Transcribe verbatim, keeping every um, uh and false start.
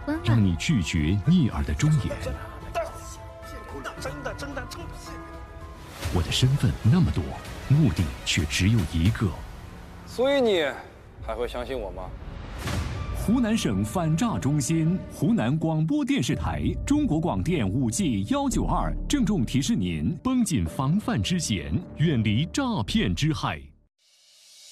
婚让你拒绝逆耳的忠言。 真的真的真的。 我的身份那么多，目的却只有一个。 所以你还会相信我吗？ 湖南省反诈中心、湖南广播电视台、中国广电五 G 幺九二郑重提示您：绷紧防范之弦，远离诈骗之害。